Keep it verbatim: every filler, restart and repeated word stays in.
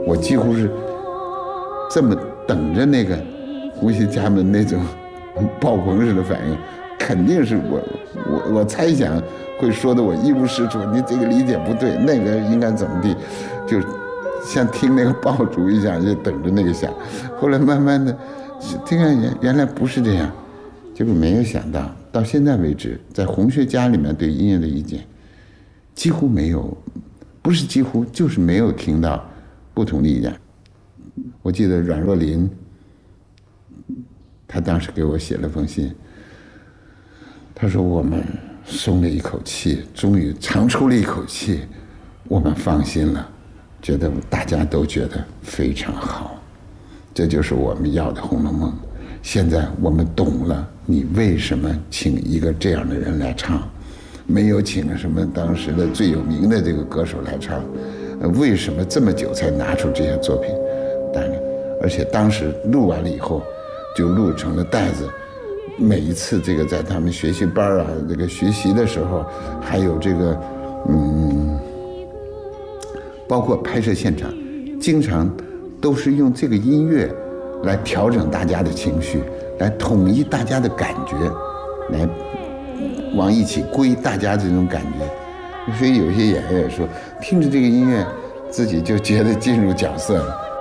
我几乎是这么等着那个胡锡家们那种爆棚式的反应，肯定是我我我猜想会说的我一无是处，你这个理解不对，那个应该怎么地，就像听那个爆竹一样，就等着那个响。后来慢慢的听看原原来不是这样，结果没有想到，到现在为止，在红学家里面对音乐的意见几乎没有，不是几乎就是没有听到不同的意见。我记得阮若琳，他当时给我写了封信，他说我们松了一口气，终于长出了一口气，我们放心了，觉得大家都觉得非常好，这就是我们要的《红楼梦》。现在我们懂了你为什么请一个这样的人来唱，没有请什么当时的最有名的这个歌手来唱，为什么这么久才拿出这些作品？当然，而且当时录完了以后，就录成了带子。每一次这个在他们学习班啊，这个学习的时候，还有这个，嗯，包括拍摄现场，经常都是用这个音乐来调整大家的情绪，来统一大家的感觉，来往一起归大家这种感觉。所以有些演员也说，听着这个音乐，自己就觉得进入角色了。